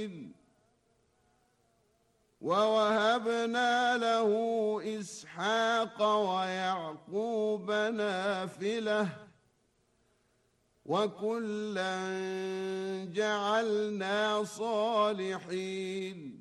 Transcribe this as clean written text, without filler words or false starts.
ووهبنا له إسحاق ويعقوب نافلة وكلا جعلنا صالحين